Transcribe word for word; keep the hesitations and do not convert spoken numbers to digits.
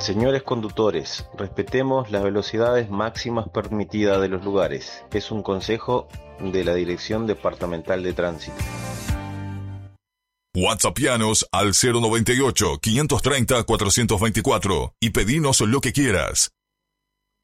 Señores conductores, respetemos las velocidades máximas permitidas de los lugares. Es un consejo de la Dirección Departamental de Tránsito. WhatsAppianos al cero noventa y ocho, quinientos treinta, cuatrocientos veinticuatro y pedinos lo que quieras.